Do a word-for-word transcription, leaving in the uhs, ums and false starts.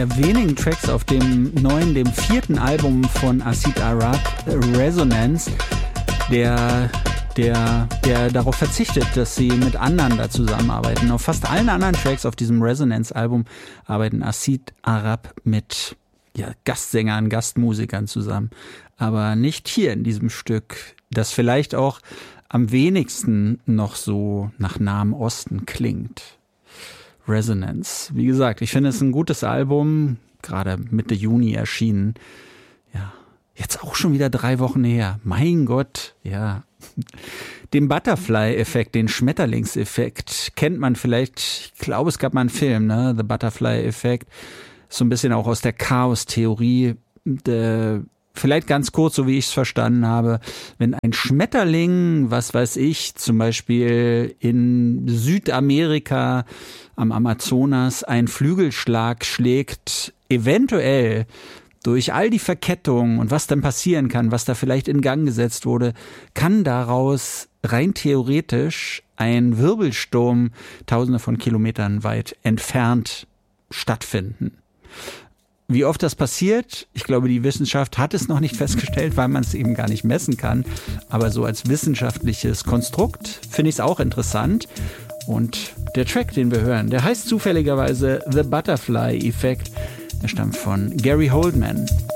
Der wenigen Tracks auf dem neuen, dem vierten Album von Acid Arab, Resonance, der, der, der darauf verzichtet, dass sie mit anderen da zusammenarbeiten. Auf fast allen anderen Tracks auf diesem Resonance-Album arbeiten Acid Arab mit ja, Gastsängern, Gastmusikern zusammen. Aber nicht hier in diesem Stück, das vielleicht auch am wenigsten noch so nach Nahem Osten klingt. Resonance. Wie gesagt, ich finde es ein gutes Album, gerade Mitte Juni erschienen. Ja, jetzt auch schon wieder drei Wochen her. Mein Gott, ja. Den Butterfly-Effekt, den Schmetterlingseffekt kennt man vielleicht. Ich glaube, es gab mal einen Film, ne? The Butterfly-Effekt. So ein bisschen auch aus der Chaos-Theorie. Der Vielleicht ganz kurz, so wie ich es verstanden habe, wenn ein Schmetterling, was weiß ich, zum Beispiel in Südamerika am Amazonas einen Flügelschlag schlägt, eventuell durch all die Verkettungen und was dann passieren kann, was da vielleicht in Gang gesetzt wurde, kann daraus rein theoretisch ein Wirbelsturm tausende von Kilometern weit entfernt stattfinden. Wie oft das passiert, ich glaube, die Wissenschaft hat es noch nicht festgestellt, weil man es eben gar nicht messen kann. Aber so als wissenschaftliches Konstrukt finde ich es auch interessant. Und der Track, den wir hören, der heißt zufälligerweise The Butterfly Effect. Der stammt von Gary Holdman.